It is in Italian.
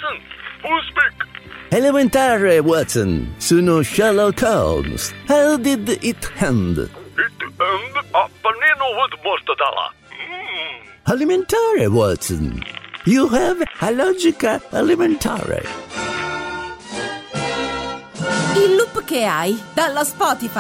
Watson, who speak? Elementare, Watson. Sono Sherlock Holmes. How did it end? It end a panino with mortadella. Alimentare, Watson. You have a logica elementare. Il loop che hai dalla Spotify.